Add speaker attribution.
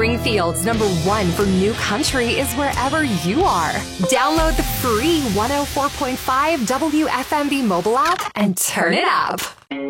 Speaker 1: Springfield's #1 for new country is wherever you are. Download the free 104.5 WFMB mobile app and turn it up.